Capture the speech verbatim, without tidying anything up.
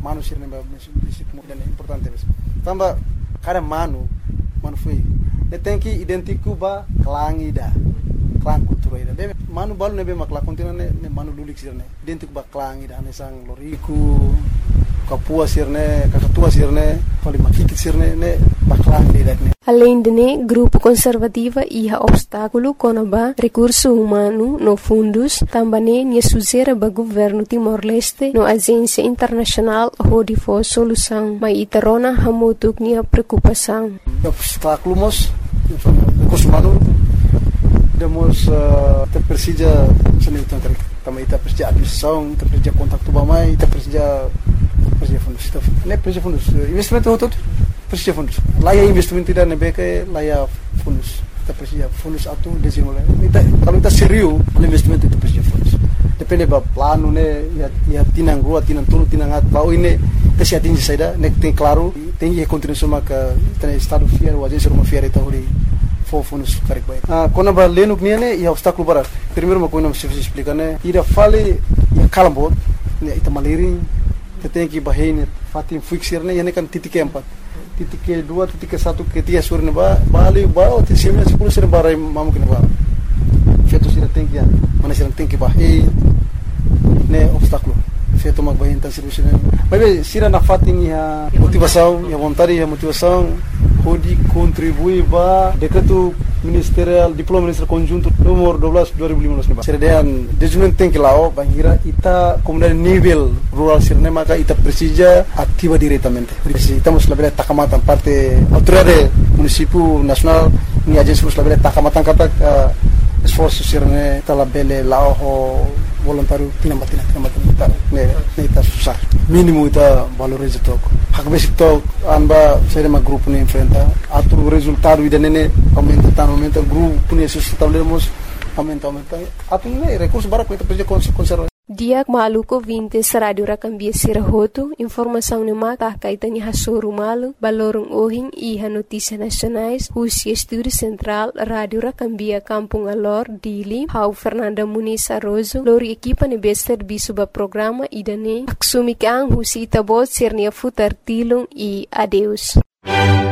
manu sirne ba prinsípio dan importante bes tamba kada manu manu foi ne tem que identificar ba clang ida clang cultura ida be manu balu ne be makla kontina ne manu lulik sirne identificar ba clang ida ne sang loriku kapua sirne kakatua sirne fali makiki sirne ne ba clang ida ne. Além de né, grupo conservativa e a obstáculo conaba recurso humano no fundos, também ne suzera ba governo Timor-Leste no agência internacional hodi for solução, mas itarona hamutuk ni preocupação. Obstáculo mos recurso humano demos te precisa senitan kari também ita precisa admissão, ita precisa contato bamai, ita precisa precisa fundos, ne precisa fundos investimento todo precisa fundos. Lá é investimento tidak nebe ke lá é fundos. Kita precisa fundos atu desenvolver. Kalau kita serius, investimento itu precisa fundos. Depende ba plano ne ya ya tinang rua, tinang tulu, tinang at pau ini precisa atingir saída, ne tem claro, tem que continuar sama ka tem estado fiel, o agência uma fiel eta hori for fundos correct baik. Ah, quando ba leno que ne ya obstáculo para. Primeiro uma coisa não se explica ne, ira fale ya kalambot, ne ita maliring, tem que bahine fatim fixir ne, ya ne kan titik empat. Titik ke dua, titik ke satu, ke tiga sur ne ba, bali ba, ti sembilan sepuluh sur barai mamu kene ba. Feito sira tem que, mana sira tem que bahei, ne obstáculo. Feito mag bahei então sira sira. Mas sira na fatim ya motivação, ya vontade, ya motivação, pode contribuir ba decreto ministerial, diploma ministerial conjunto nomor dua belas dua ribu lima belas ne ba. Sira dan desenvolvimento tem que lao, bangira ita comunidade nível rural sira ne maka ita precisa ativa diretamente. Necesitamos la takamatan parte autoridade município nacional ni agência la bela takamatan kata esforço sira ne tala bele lao voluntário tinambat tinambat tinambat ne ne ita susah mínimo ita valoriza tok hak besi tok anba sira ma grupo ne enfrenta atu resultado ida ne aumenta tan aumenta grupo ne sustentamos aumenta aumenta atu ne recurso bara ko ita precisa conservar. Diak maluko vintes radio rakambia sirahoto, informação ne mata kaitani hasoru malu, balorong ohing iha notícia nacionais, Husi Estúdio Central, Radio Rakambia Kampung Alor, Dili, Hau Fernanda Muniz Arrozo, lori equipa ne bester bisuba programa idane, aksumi kang Husi itabot sirnia futar tilung e adeus.